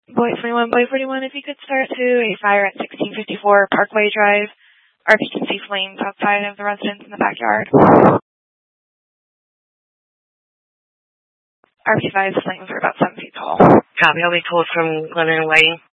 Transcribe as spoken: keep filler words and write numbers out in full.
Boy twenty-one, Boy forty-one, if you could start to a fire at sixteen fifty-four Parkway Drive. R P can see flames outside of the residence in the backyard. R P five, the flames are about seven feet tall. Copy, I'll be told from Leonard and Whiting.